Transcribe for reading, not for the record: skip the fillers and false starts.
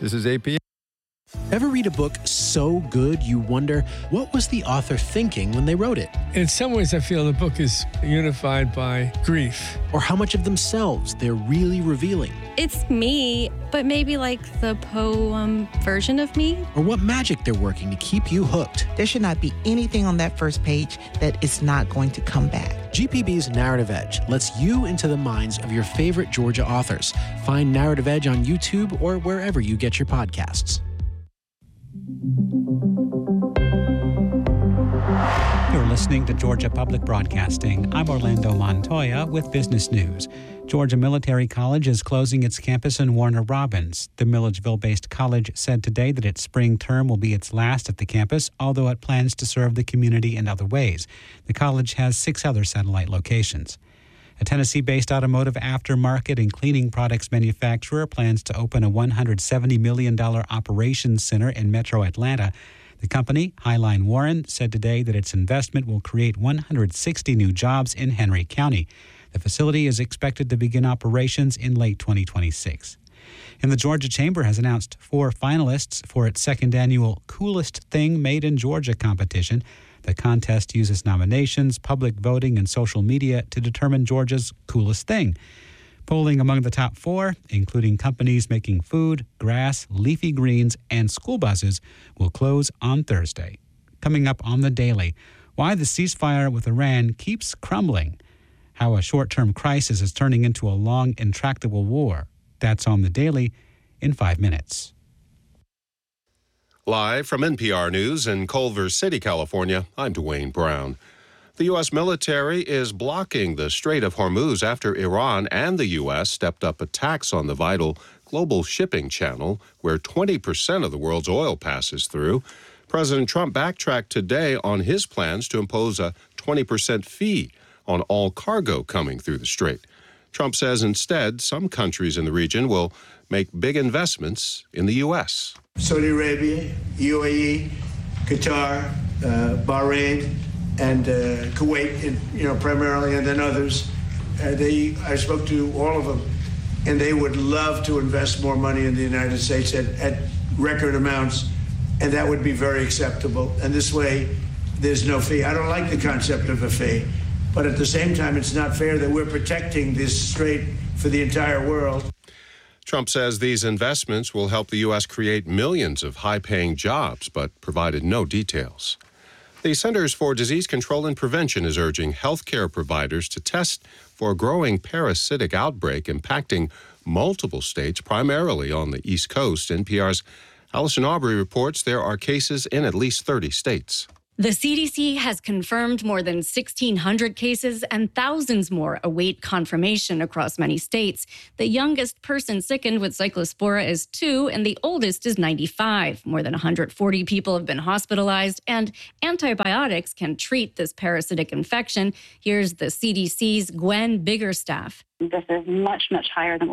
This is AP. Ever read a book so good you wonder, what was the author thinking when they wrote it? In some ways, I feel the book is unified by grief. Or how much of themselves they're really revealing? It's me, but maybe like the poem version of me. Or what magic they're working to keep you hooked? There should not be anything on that first page that is not going to come back. GPB's Narrative Edge lets you into the minds of your favorite Georgia authors. Find Narrative Edge on YouTube or wherever you get your podcasts. You're listening to Georgia Public Broadcasting. I'm Orlando Montoya with business news. Georgia Military College is closing its campus in Warner Robins. The Milledgeville-based college said today that its spring term will be its last at the campus, although it plans to serve the community in other ways. The college has 6 other satellite locations. A Tennessee-based automotive aftermarket and cleaning products manufacturer plans to open a $170 million operations center in Metro Atlanta. The company, Highline Warren, said today that its investment will create 160 new jobs in Henry County. The facility is expected to begin operations in late 2026. And the Georgia Chamber has announced 4 finalists for its second annual Coolest Thing Made in Georgia competition. The contest uses nominations, public voting, and social media to determine Georgia's coolest thing. Polling among the top 4, including companies making food, grass, leafy greens, and school buses, will close on Thursday. Coming up on The Daily, why the ceasefire with Iran keeps crumbling, how a short-term crisis is turning into a long, intractable war. That's on The Daily in 5 minutes. Live from NPR News in Culver City, California, I'm Dwayne Brown. The U.S. military is blocking the Strait of Hormuz after Iran and the U.S. stepped up attacks on the vital global shipping channel where 20% of the world's oil passes through. President Trump backtracked today on his plans to impose a 20% fee on all cargo coming through the strait. Trump says instead some countries in the region will make big investments in the U.S. Saudi Arabia, UAE, Qatar, Bahrain, and Kuwait, primarily, and then others. I spoke to all of them, and they would love to invest more money in the United States at record amounts, and that would be very acceptable. And this way, there's no fee. I don't like the concept of a fee, but at the same time, it's not fair that we're protecting this strait for the entire world. Trump says these investments will help the U.S. create millions of high-paying jobs, but provided no details. The Centers for Disease Control and Prevention is urging healthcare providers to test for a growing parasitic outbreak impacting multiple states, primarily on the East Coast. NPR's Allison Aubrey reports there are cases in at least 30 states. The CDC has confirmed more than 1,600 cases and thousands more await confirmation across many states. The youngest person sickened with Cyclospora is 2, and the oldest is 95. More than 140 people have been hospitalized, and antibiotics can treat this parasitic infection. Here's the CDC's Gwen Biggerstaff. This is much, much higher than